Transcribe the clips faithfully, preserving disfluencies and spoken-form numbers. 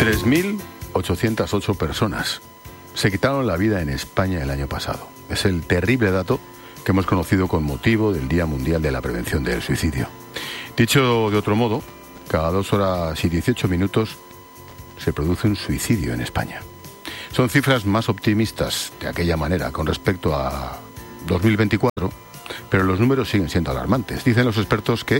tres mil ochocientas ocho personas se quitaron la vida en España el año pasado. Es el terrible dato que hemos conocido con motivo del Día Mundial de la Prevención del Suicidio. Dicho de otro modo, cada dos horas y dieciocho minutos se produce un suicidio en España. Son cifras más optimistas de aquella manera con respecto a dos mil veinticuatro, pero los números siguen siendo alarmantes. Dicen los expertos que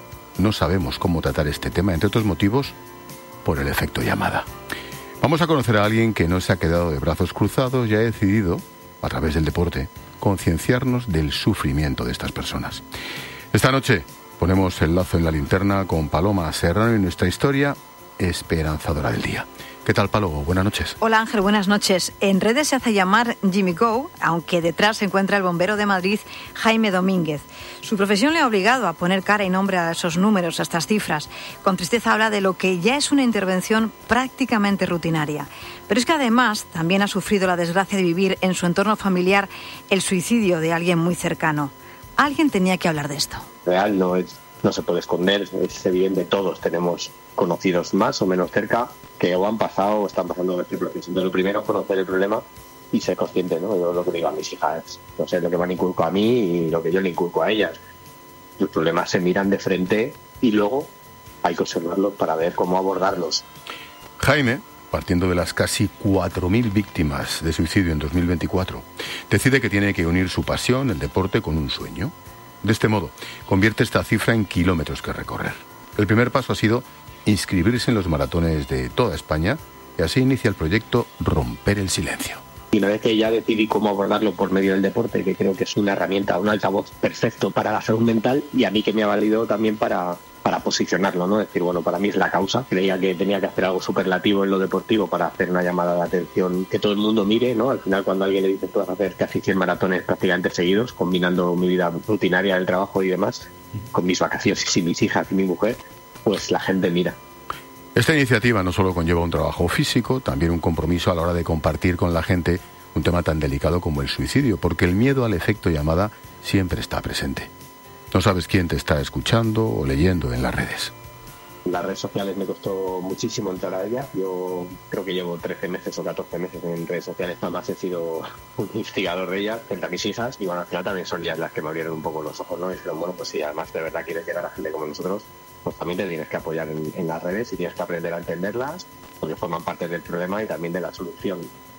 no sabemos cómo tratar este tema, entre otros motivos, por el efecto llamada. Vamos a conocer a alguien que no se ha quedado de brazos cruzados y ha decidido, a través del deporte, concienciarnos del sufrimiento de estas personas. Esta noche ponemos el lazo en la linterna con Paloma Serrano y nuestra historia esperanzadora del día. ¿Qué tal, Paloma? Buenas noches. Hola, Ángel, buenas noches. En redes se hace llamar Jimmy Go, aunque detrás se encuentra el bombero de Madrid, Jaime Domínguez. Su profesión le ha obligado a poner cara y nombre a esos números, a estas cifras. Con tristeza habla de lo que ya es una intervención prácticamente rutinaria. Pero es que además también ha sufrido la desgracia de vivir en su entorno familiar el suicidio de alguien muy cercano. Alguien tenía que hablar de esto. Real no es, no se puede esconder, es evidente, todos tenemos conocidos más o menos cerca que o han pasado o están pasando este proceso. Entonces, lo primero es conocer el problema y ser consciente, ¿no? Yo lo que digo a mis hijas, no sé, lo que me han inculcado a mí y lo que yo le inculco a ellas. Los problemas se miran de frente y luego hay que observarlos para ver cómo abordarlos. Jaime, partiendo de las casi cuatro mil víctimas de suicidio en dos mil veinticuatro, decide que tiene que unir su pasión, el deporte, con un sueño. De este modo, convierte esta cifra en kilómetros que recorrer. El primer paso ha sido inscribirse en los maratones de toda España y así inicia el proyecto Romper el Silencio. Y una vez que ya decidí cómo abordarlo por medio del deporte, que creo que es una herramienta, un altavoz perfecto para la salud mental y a mí que me ha valido también para, para posicionarlo, ¿no? Es decir, bueno, para mí es la causa. Creía que tenía que hacer algo superlativo en lo deportivo para hacer una llamada de atención que todo el mundo mire, ¿no? Al final, cuando alguien le dice, tú vas a hacer casi cien maratones prácticamente seguidos, combinando mi vida rutinaria del trabajo y demás, con mis vacaciones y mis hijas y mi mujer, pues la gente mira. Esta iniciativa no solo conlleva un trabajo físico, también un compromiso a la hora de compartir con la gente un tema tan delicado como el suicidio, porque el miedo al efecto llamada siempre está presente. No sabes quién te está escuchando o leyendo en las redes. Las redes sociales me costó muchísimo entrar a ellas. Yo creo que llevo trece meses o catorce meses en redes sociales. Además he sido un instigador de ellas frente a mis hijas y bueno, al final también son ellas las que me abrieron un poco los ojos, ¿no? Y dijeron, bueno, pues si además de verdad quieres llegar a gente como nosotros, pues también te tienes que apoyar en, en las redes y tienes que aprender a entenderlas porque forman parte del problema y también de la solución.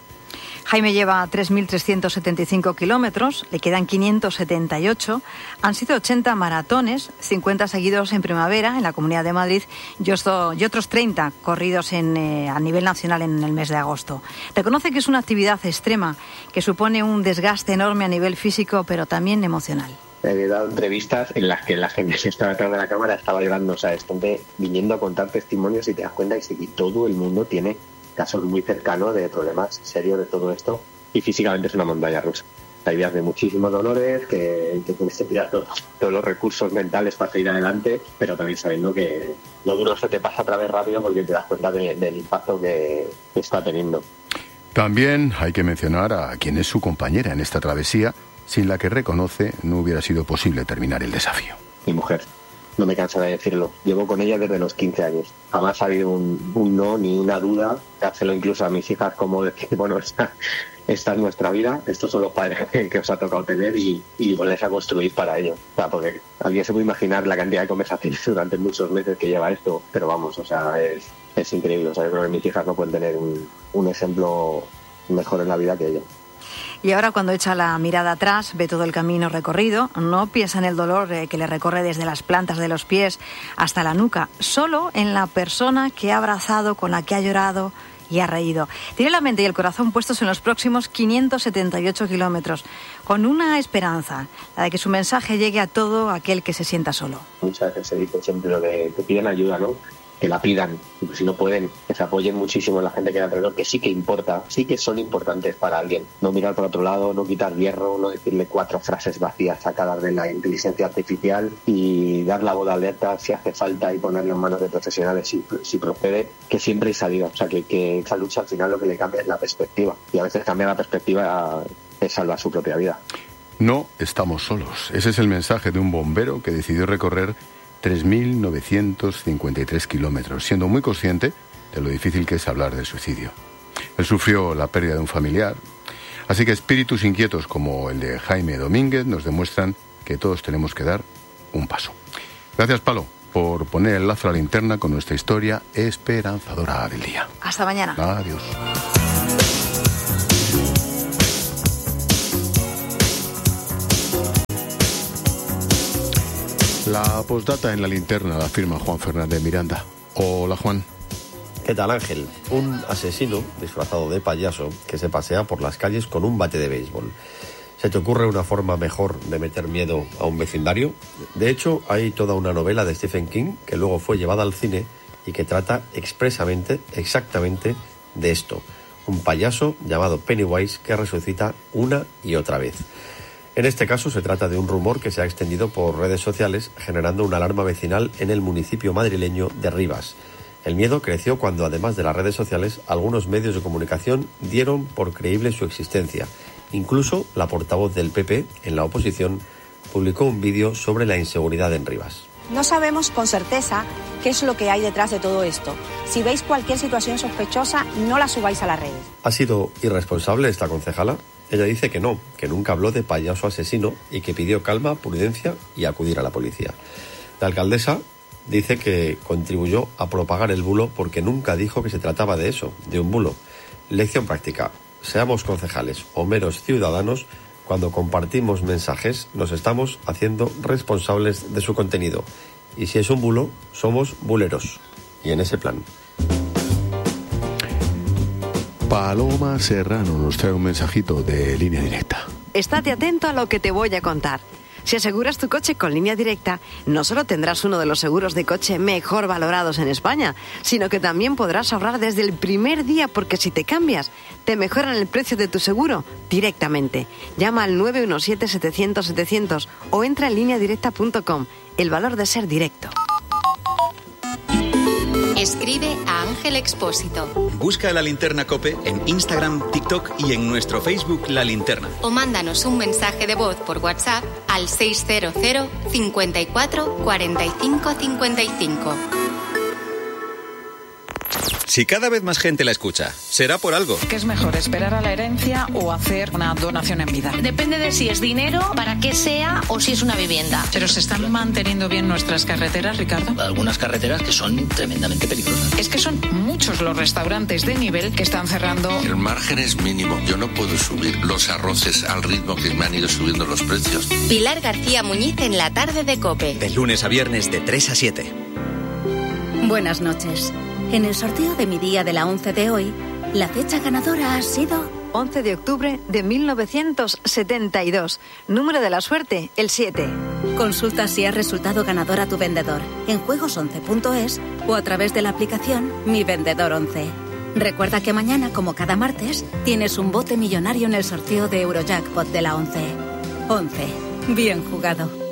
Jaime lleva tres mil trescientos setenta y cinco kilómetros, le quedan quinientos setenta y ocho, han sido ochenta maratones, cincuenta seguidos en primavera en la Comunidad de Madrid y otros treinta corridos en, eh, a nivel nacional en el mes de agosto. Reconoce que es una actividad extrema que supone un desgaste enorme a nivel físico pero también emocional. He dado entrevistas en las que la gente que estaba detrás de la cámara estaba llorando, o sea, es gente viniendo a contar testimonios y te das cuenta que todo el mundo tiene casos muy cercanos de problemas serios de todo esto y físicamente es una montaña rusa. Hay días de muchísimos dolores, que, que tienes que tirar todo, todos los recursos mentales para seguir adelante, pero también sabiendo que lo duro se te pasa otra vez rápido porque te das cuenta de, del impacto que, que está teniendo. También hay que mencionar a quien es su compañera en esta travesía, sin la que reconoce no hubiera sido posible terminar el desafío. Mi mujer. No me cansaré de decirlo. Llevo con ella desde los quince años. Jamás ha habido un, un no ni una duda. Dárselo incluso a mis hijas como decir, bueno, esta, esta es nuestra vida, estos son los padres que, que os ha tocado tener y, y volverse a construir para ello. O sea, porque alguien se puede imaginar la cantidad de conversaciones durante muchos meses que lleva esto, pero vamos, o sea, es, es increíble. O sea, yo creo que mis hijas no pueden tener un, un ejemplo mejor en la vida que ella. Y ahora cuando echa la mirada atrás, ve todo el camino recorrido, no piensa en el dolor eh, que le recorre desde las plantas de los pies hasta la nuca, solo en la persona que ha abrazado, con la que ha llorado y ha reído. Tiene la mente y el corazón puestos en los próximos quinientos setenta y ocho kilómetros, con una esperanza, la de que su mensaje llegue a todo aquel que se sienta solo. Muchas veces se dice siempre lo de que piden ayuda, ¿no? Que la pidan, y si no pueden, que se apoyen muchísimo en la gente que hay alrededor, que sí que importa, sí que son importantes para alguien. No mirar por otro lado, no quitar hierro, no decirle cuatro frases vacías sacadas de la inteligencia artificial y dar la voz de alerta si hace falta y ponerlo en manos de profesionales si, si procede, que siempre hay salida. O sea, que, que esa lucha al final lo que le cambia es la perspectiva y a veces cambiar la perspectiva es salvar su propia vida. No estamos solos. Ese es el mensaje de un bombero que decidió recorrer tres mil novecientos cincuenta y tres kilómetros, siendo muy consciente de lo difícil que es hablar del suicidio. Él sufrió la pérdida de un familiar, así que espíritus inquietos como el de Jaime Domínguez nos demuestran que todos tenemos que dar un paso. Gracias, Palo, por poner el lazo a la linterna con nuestra historia esperanzadora del día. Hasta mañana. Adiós. La postdata en la linterna la firma Juan Fernández Miranda. Hola, Juan. ¿Qué tal, Ángel? Un asesino disfrazado de payaso que se pasea por las calles con un bate de béisbol. ¿Se te ocurre una forma mejor de meter miedo a un vecindario? De hecho, hay toda una novela de Stephen King que luego fue llevada al cine y que trata expresamente, exactamente, de esto. Un payaso llamado Pennywise que resucita una y otra vez. En este caso se trata de un rumor que se ha extendido por redes sociales, generando una alarma vecinal en el municipio madrileño de Rivas. El miedo creció cuando, además de las redes sociales, algunos medios de comunicación dieron por creíble su existencia. Incluso la portavoz del P P, en la oposición, publicó un vídeo sobre la inseguridad en Rivas. No sabemos con certeza qué es lo que hay detrás de todo esto. Si veis cualquier situación sospechosa, no la subáis a las redes. ¿Ha sido irresponsable esta concejala? Ella dice que no, que nunca habló de payaso asesino y que pidió calma, prudencia y acudir a la policía. La alcaldesa dice que contribuyó a propagar el bulo porque nunca dijo que se trataba de eso, de un bulo. Lección práctica. Seamos concejales o meros ciudadanos, cuando compartimos mensajes nos estamos haciendo responsables de su contenido. Y si es un bulo, somos buleros. Y en ese plan. Paloma Serrano nos trae un mensajito de Línea Directa. Estate atento a lo que te voy a contar. Si aseguras tu coche con Línea Directa, no solo tendrás uno de los seguros de coche mejor valorados en España, sino que también podrás ahorrar desde el primer día, porque si te cambias, te mejoran el precio de tu seguro directamente. Llama al nueve uno siete, setecientos, setecientos o entra en línea directa punto com. El valor de ser directo. Escribe a Ángel Expósito. Busca La Linterna COPE en Instagram, TikTok y en nuestro Facebook La Linterna. O mándanos un mensaje de voz por WhatsApp al seis cero cero, cincuenta y cuatro, cuarenta y cinco, cincuenta y cinco. Si cada vez más gente la escucha, será por algo. ¿Qué es mejor, esperar a la herencia o hacer una donación en vida? Depende de si es dinero, para qué sea o si es una vivienda. Pero ¿se están manteniendo bien nuestras carreteras, Ricardo? Algunas carreteras que son tremendamente peligrosas. Es que son muchos los restaurantes de nivel que están cerrando. El margen es mínimo. Yo no puedo subir los arroces al ritmo que me han ido subiendo los precios. Pilar García Muñiz en la tarde de COPE. De lunes a viernes de tres a siete. Buenas noches. En el sorteo de mi día de la once de hoy, la fecha ganadora ha sido once de octubre de mil novecientos setenta y dos. Número de la suerte, el siete. Consulta si ha resultado ganador a tu vendedor en juegos once punto es o a través de la aplicación Mi Vendedor once. Recuerda que mañana, como cada martes, tienes un bote millonario en el sorteo de Eurojackpot de la once. once. Bien jugado.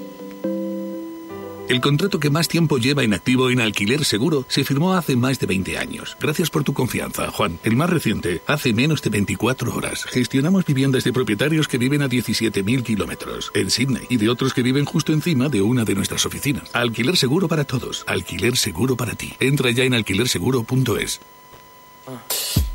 El contrato que más tiempo lleva inactivo en Alquiler Seguro se firmó hace más de veinte años. Gracias por tu confianza, Juan. El más reciente, hace menos de veinticuatro horas. Gestionamos viviendas de propietarios que viven a diecisiete mil kilómetros en Sydney y de otros que viven justo encima de una de nuestras oficinas. Alquiler Seguro para todos. Alquiler Seguro para ti. Entra ya en alquiler seguro punto es.